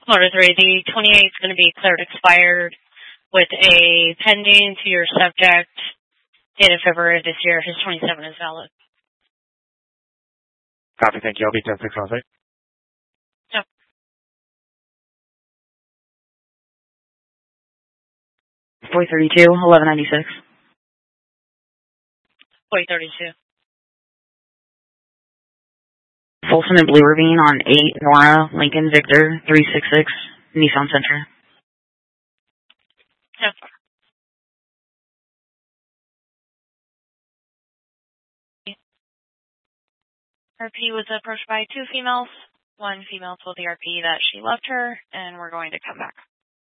Order 3, the 28th is going to be declared expired with a pending to your subject dated February of this year. His 27 is valid. Copy, thank you. I'll be 10-6 on site. Yep. 432, 1196. 432. Folsom and Blue Ravine on 8 Nora Lincoln Victor 366 Nissan Sentra. Yep. RP was approached by 2 females. One female told the RP that she loved her, and we're going to come back.